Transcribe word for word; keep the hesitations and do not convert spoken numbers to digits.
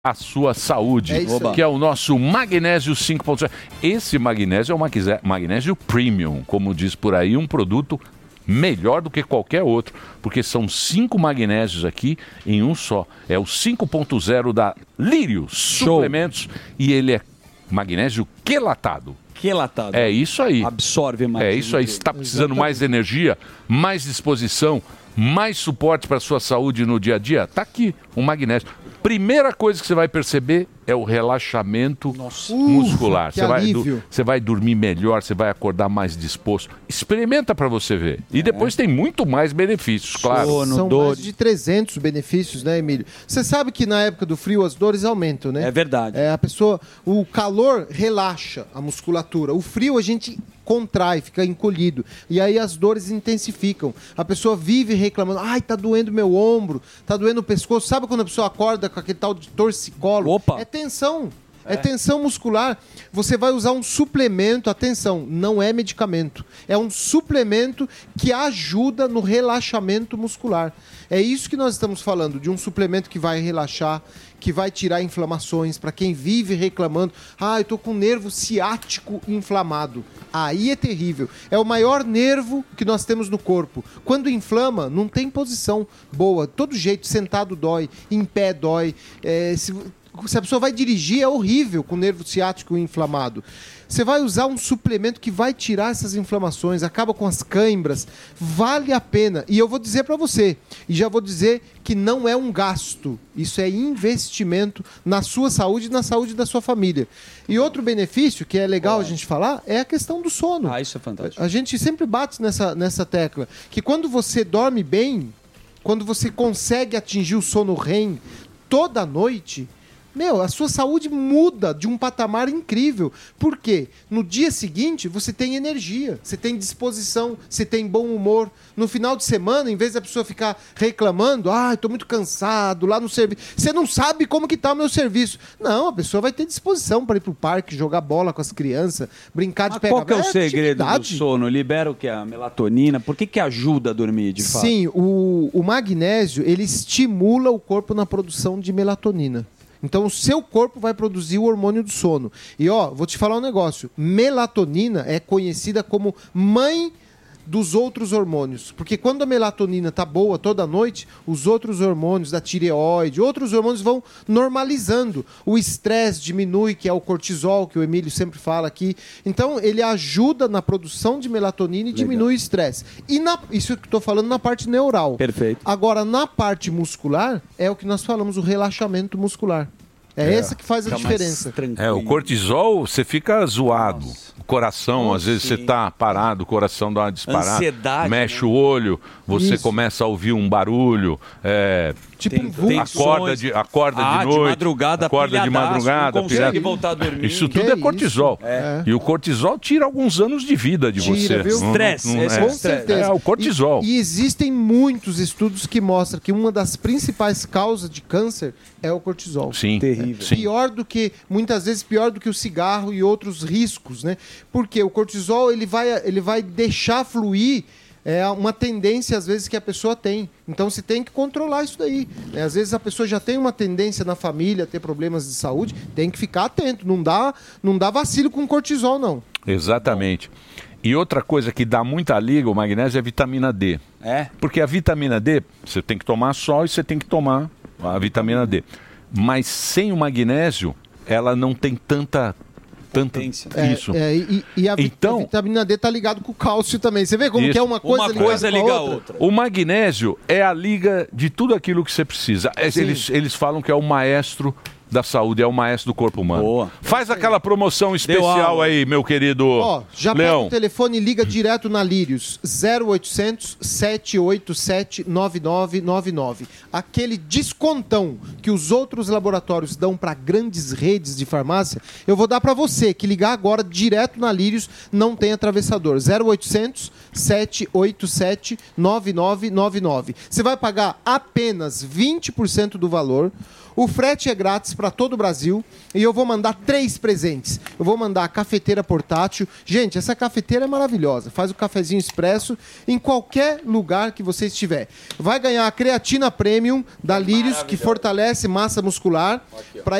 a sua saúde, É isso aí. que é o nosso magnésio cinco ponto zero. Esse magnésio é o magne- magnésio premium, como diz por aí, um produto melhor do que qualquer outro, porque são cinco magnésios aqui em um só. É o cinco ponto zero da Lírio Suplementos e ele é magnésio quelatado. Quelatado. É isso aí. Absorve mais. É isso aí. Se está precisando mais energia, mais disposição, mais suporte para a sua saúde no dia a dia, tá aqui o magnésio. Primeira coisa que você vai perceber é o relaxamento muscular. Ufa, que Você vai, alívio. du- você vai dormir melhor, você vai acordar mais disposto. Experimenta para você ver. E depois tem muito mais benefícios, claro. São mais de trezentos benefícios, né, Emílio? Você sabe que na época do frio as dores aumentam, né? É verdade. É, a pessoa, o calor relaxa a musculatura. O frio a gente contrai, fica encolhido. E aí as dores intensificam. A pessoa vive reclamando, ai, tá doendo meu ombro, tá doendo o pescoço. Sabe quando a pessoa acorda com aquele tal de torcicolo? Opa! É tensão. É tensão muscular. Você vai usar um suplemento, atenção, não é medicamento. É um suplemento que ajuda no relaxamento muscular. É isso que nós estamos falando, de um suplemento que vai relaxar, que vai tirar inflamações. Para quem vive reclamando, ah, eu tô com o nervo ciático inflamado. Aí é terrível. É o maior nervo que nós temos no corpo. Quando inflama, não tem posição boa. Todo jeito, sentado dói, em pé dói. É, se... Se a pessoa vai dirigir, é horrível com o nervo ciático inflamado. Você vai usar um suplemento que vai tirar essas inflamações, acaba com as cãibras. Vale a pena. E eu vou dizer para você, e já vou dizer que não é um gasto. Isso é investimento na sua saúde e na saúde da sua família. E outro benefício, que é legal a gente falar, é a questão do sono. Ah, isso é fantástico. A gente sempre bate nessa, nessa tecla. Que quando você dorme bem, quando você consegue atingir o sono R E M toda noite... Meu, a sua saúde muda de um patamar incrível. Por quê? No dia seguinte, você tem energia, você tem disposição, você tem bom humor. No final de semana, em vez da pessoa ficar reclamando, ah, estou muito cansado lá no serviço. Você não sabe como que tá o meu serviço. Não, a pessoa vai ter disposição para ir pro parque, jogar bola com as crianças, brincar de Mas pegar. qual que é o segredo do atividade. sono? Libera o que? A melatonina? Por que que ajuda a dormir, de fato? Sim, o, o magnésio, ele estimula o corpo na produção de melatonina. Então, o seu corpo vai produzir o hormônio do sono. E, ó, vou te falar um negócio. Melatonina é conhecida como mãe dos outros hormônios. Porque quando a melatonina tá boa toda noite, os outros hormônios da tireoide, outros hormônios vão normalizando. O estresse diminui, que é o cortisol, que o Emílio sempre fala aqui. Então, ele ajuda na produção de melatonina e diminui o estresse. E na, isso que eu tô falando na parte neural. Perfeito. Agora, na parte muscular, é o que nós falamos, o relaxamento muscular. É, É. essa que faz a Fica mais diferença. tranquilo. É, o cortisol, você fica zoado. O coração, Oh, às vezes sim. você tá parado, o coração dá uma disparada. Ansiedade, mexe né? o olho, você Isso. começa a ouvir um barulho. É, Tipo Tem- um vulto. tem acorda tensões. de, acorda Ah, de de noite. madrugada, acorda de pilhadaço, madrugada. não consegue pilha- voltar a dormir. Isso Que tudo é isso? cortisol. É. E o cortisol tira alguns anos de vida de Tira, você. viu? Não- Estresse, não- esse é. é o Com estresse. certeza. É, o cortisol. E, e existem muitos estudos que mostram que uma das principais causas de câncer é o cortisol. Sim. Terrível. Sim. Pior do que, muitas vezes, pior do que o cigarro e outros riscos, né? Porque o cortisol, ele vai, ele vai deixar fluir é uma tendência, às vezes, que a pessoa tem. Então, se tem que controlar isso daí. Né? Às vezes, a pessoa já tem uma tendência na família a ter problemas de saúde, tem que ficar atento. Não dá, não dá vacilo com cortisol, não. Exatamente. E outra coisa que dá muita liga, o magnésio, é a vitamina D. É? Porque a vitamina D, você tem que tomar sol e você tem que tomar a vitamina D. Mas sem o magnésio, ela não tem tanta... tanta Potência. É, isso. é, e e a, vi- Então- a vitamina D tá ligado com o cálcio também. Você vê como Isso. que é uma coisa Uma ligada coisa com a liga a outra? outra. O magnésio é a liga de tudo aquilo que você precisa. É, Sim. Eles, eles falam que é o maestro da saúde, é o maestro do corpo humano. Boa. Faz aquela promoção especial aula. aí, meu querido Ó, já pega Leão. o telefone e liga direto na Lírios, zero oitocentos, sete oito sete, nove nove nove nove. Aquele descontão que os outros laboratórios dão para grandes redes de farmácia, eu vou dar para você que ligar agora direto na Lírios, não tem atravessador. zero oitocentos, sete oito sete, nove nove nove nove. Você vai pagar apenas vinte por cento do valor. O frete é grátis para todo o Brasil e eu vou mandar três presentes. Eu vou mandar a cafeteira portátil. Gente, essa cafeteira é maravilhosa. Faz o cafezinho expresso em qualquer lugar que você estiver. Vai ganhar a creatina premium da Lírios, que fortalece massa muscular para